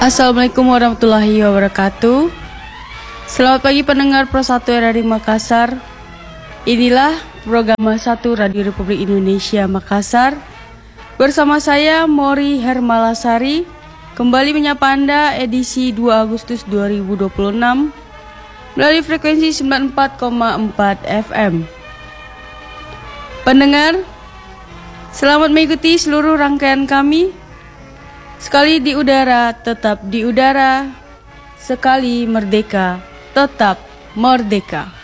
Assalamualaikum warahmatullahi wabarakatuh. Selamat pagi pendengar Pro 1 RRI Makassar. Inilah program 1 Radio Republik Indonesia Makassar. Bersama saya Mori Hermalasari, kembali menyapa Anda edisi 2 Agustus 2026 melalui frekuensi 94,4 FM. Pendengar, selamat mengikuti seluruh rangkaian kami. Sekali di udara, tetap di udara. Sekali merdeka, tetap merdeka.